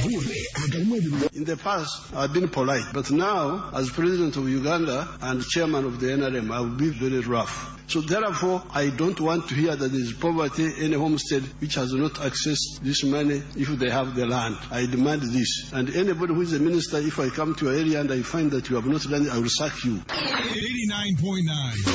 In the past, I've been polite, but now, as president of Uganda and chairman of the NRM, I will be very rough. So therefore, I don't want to hear that there is poverty in a homestead which has not accessed this money if they have the land. I demand this. And anybody who is a minister, if I come to your area and I find that you have not done it, I will sack you. 89.9